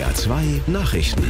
NDR 2 Nachrichten.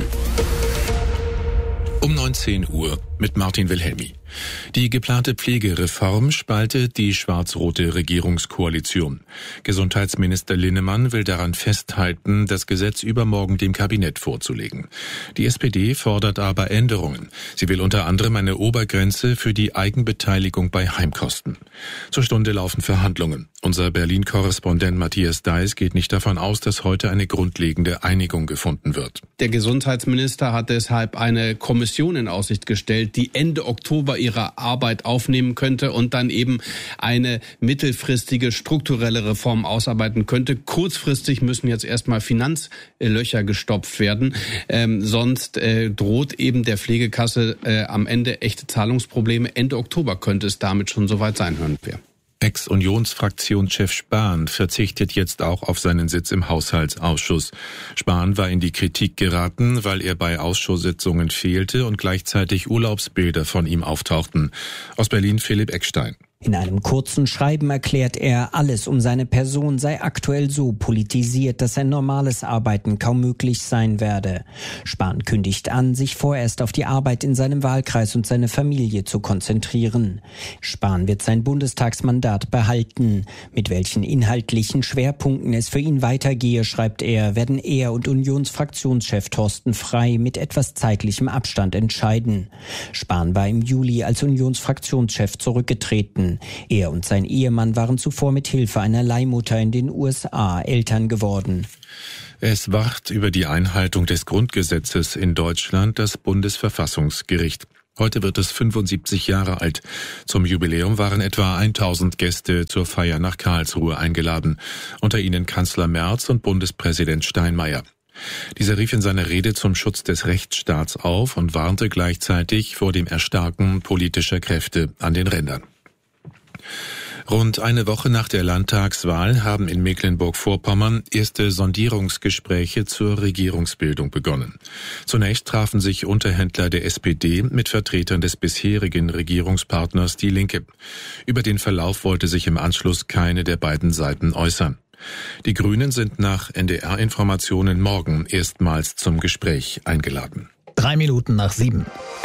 Um 19 Uhr mit Martin Wilhelmi. Die geplante Pflegereform spaltet die schwarz-rote Regierungskoalition. Gesundheitsminister Linnemann will daran festhalten, das Gesetz übermorgen dem Kabinett vorzulegen. Die SPD fordert aber Änderungen. Sie will unter anderem eine Obergrenze für die Eigenbeteiligung bei Heimkosten. Zur Stunde laufen Verhandlungen. Unser Berlin-Korrespondent Matthias Deiß geht nicht davon aus, dass heute eine grundlegende Einigung gefunden wird. Der Gesundheitsminister hat deshalb eine Kommission in Aussicht gestellt, die Ende Oktober ihre Arbeit aufnehmen könnte und dann eben eine mittelfristige strukturelle Reform ausarbeiten könnte. Kurzfristig müssen jetzt erstmal Finanzlöcher gestopft werden, sonst droht eben der Pflegekasse am Ende echte Zahlungsprobleme. Ende Oktober könnte es damit schon soweit sein, hören wir. Ex-Unionsfraktionschef Spahn verzichtet jetzt auch auf seinen Sitz im Haushaltsausschuss. Spahn war in die Kritik geraten, weil er bei Ausschusssitzungen fehlte und gleichzeitig Urlaubsbilder von ihm auftauchten. Aus Berlin Philipp Eckstein. In einem kurzen Schreiben erklärt er, alles um seine Person sei aktuell so politisiert, dass ein normales Arbeiten kaum möglich sein werde. Spahn kündigt an, sich vorerst auf die Arbeit in seinem Wahlkreis und seine Familie zu konzentrieren. Spahn wird sein Bundestagsmandat behalten. Mit welchen inhaltlichen Schwerpunkten es für ihn weitergehe, schreibt er, werden er und Unionsfraktionschef Thorsten Frey mit etwas zeitlichem Abstand entscheiden. Spahn war im Juli als Unionsfraktionschef zurückgetreten. Er und sein Ehemann waren zuvor mit Hilfe einer Leihmutter in den USA Eltern geworden. Es wacht über die Einhaltung des Grundgesetzes in Deutschland das Bundesverfassungsgericht. Heute wird es 75 Jahre alt. Zum Jubiläum waren etwa 1000 Gäste zur Feier nach Karlsruhe eingeladen. Unter ihnen Kanzler Merz und Bundespräsident Steinmeier. Dieser rief in seiner Rede zum Schutz des Rechtsstaats auf und warnte gleichzeitig vor dem Erstarken politischer Kräfte an den Rändern. Rund eine Woche nach der Landtagswahl haben in Mecklenburg-Vorpommern erste Sondierungsgespräche zur Regierungsbildung begonnen. Zunächst trafen sich Unterhändler der SPD mit Vertretern des bisherigen Regierungspartners Die Linke. Über den Verlauf wollte sich im Anschluss keine der beiden Seiten äußern. Die Grünen sind nach NDR-Informationen morgen erstmals zum Gespräch eingeladen. 7:03.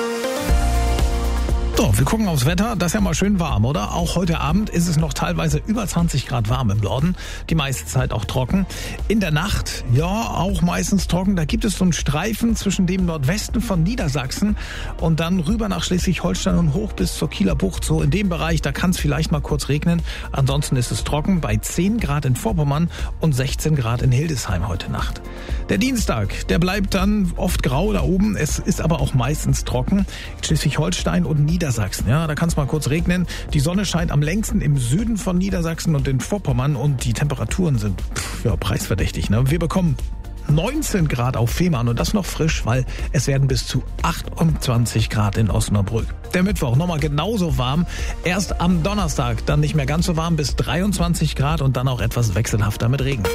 So, wir gucken aufs Wetter. Das ist ja mal schön warm, oder? Auch heute Abend ist es noch teilweise über 20 Grad warm im Norden. Die meiste Zeit auch trocken. In der Nacht, ja, auch meistens trocken. Da gibt es so einen Streifen zwischen dem Nordwesten von Niedersachsen und dann rüber nach Schleswig-Holstein und hoch bis zur Kieler Bucht. So in dem Bereich, da kann es vielleicht mal kurz regnen. Ansonsten ist es trocken bei 10 Grad in Vorpommern und 16 Grad in Hildesheim heute Nacht. Der Dienstag, der bleibt dann oft grau da oben. Es ist aber auch meistens trocken. Schleswig-Holstein und Niedersachsen, ja, da kann es mal kurz regnen. Die Sonne scheint am längsten im Süden von Niedersachsen und in Vorpommern und die Temperaturen sind preisverdächtig. Ne? Wir bekommen 19 Grad auf Fehmarn und das noch frisch, weil es werden bis zu 28 Grad in Osnabrück. Der Mittwoch nochmal genauso warm. Erst am Donnerstag dann nicht mehr ganz so warm, bis 23 Grad und dann auch etwas wechselhafter mit Regen.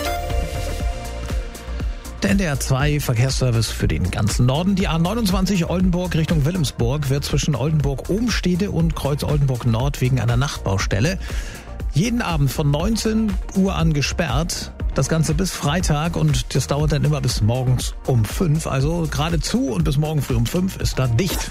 Der NDR 2 Verkehrsservice für den ganzen Norden. Die A29 Oldenburg Richtung Wilhelmsburg wird zwischen Oldenburg-Obenstede und Kreuz-Oldenburg-Nord wegen einer Nachtbaustelle jeden Abend von 19 Uhr an gesperrt. Das Ganze bis Freitag und das dauert dann immer bis morgens um 5. Also geradezu und bis morgen früh um 5 ist da dicht.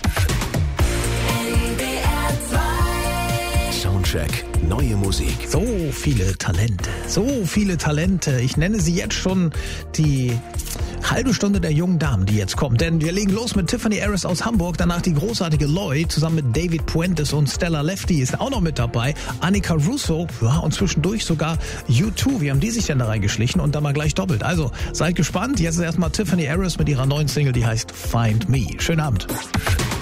Soundcheck. Neue Musik. So viele Talente. Ich nenne sie jetzt schon die halbe Stunde der jungen Damen, die jetzt kommt. Denn wir legen los mit Tiffany Harris aus Hamburg, danach die großartige Loy zusammen mit David Puentes und Stella Lefty ist auch noch mit dabei. Annika Russo, ja, und zwischendurch sogar U2. Wie haben die sich denn da reingeschlichen und dann mal gleich doppelt? Also seid gespannt. Jetzt ist erstmal Tiffany Harris mit ihrer neuen Single, die heißt Find Me. Schönen Abend.